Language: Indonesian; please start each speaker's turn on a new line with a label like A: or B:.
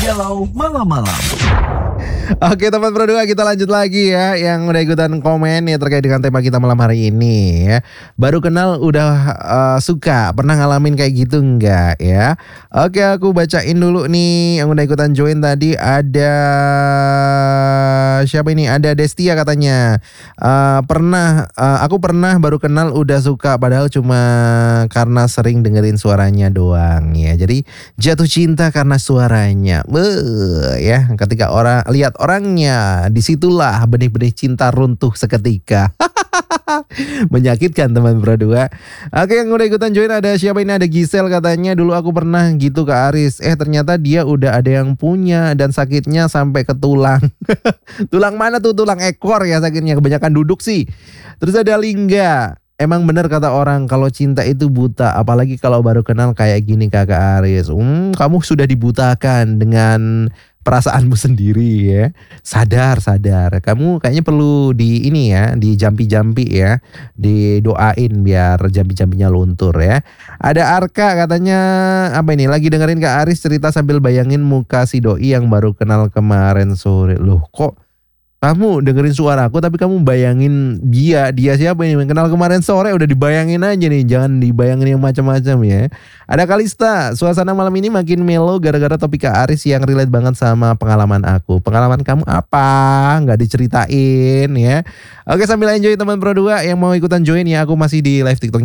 A: Galau Malam-Malam.
B: Oke teman Pro 2, kita lanjut lagi ya. Yang udah ikutan komen ya terkait dengan tema kita malam hari ini ya. Baru kenal udah suka, pernah ngalamin kayak gitu enggak ya? Oke, aku bacain dulu nih yang udah ikutan join tadi. Ada siapa ini? Ada Destia katanya. Aku pernah baru kenal udah suka, padahal cuma karena sering dengerin suaranya doang ya. Jadi jatuh cinta karena suaranya. Ya, ketika lihat orangnya, disitulah benih-benih cinta runtuh seketika. Menyakitkan teman Pro 2. Oke, yang udah ikutan join ada siapa ini? Ada Gisel katanya, dulu aku pernah gitu ke Aris. Ternyata dia udah ada yang punya dan sakitnya sampai ke tulang. Tulang mana tuh? Tulang ekor ya sakitnya, kebanyakan duduk sih. Terus ada Lingga. Emang bener kata orang kalau cinta itu buta, apalagi kalau baru kenal kayak gini Kakak Aris. Kamu sudah dibutakan dengan perasaanmu sendiri ya. Sadar. Kamu kayaknya perlu di ini ya, di jampi-jampi ya. Didoain biar jampi-jampinya luntur ya. Ada Arka katanya, apa ini? Lagi dengerin Kak Aris cerita sambil bayangin muka si doi yang baru kenal kemarin sore. Loh, kok kamu dengerin suaraku tapi kamu bayangin dia siapa ini? Kenal kemarin sore udah dibayangin aja nih, jangan dibayangin yang macam-macam ya. Ada Kalista, suasana malam ini makin melo gara-gara topik Kak Aris yang relate banget sama pengalaman aku. Pengalaman kamu apa? Nggak diceritain ya. Oke, sambil enjoy teman Pro 2 yang mau ikutan join ya, aku masih di live TikTok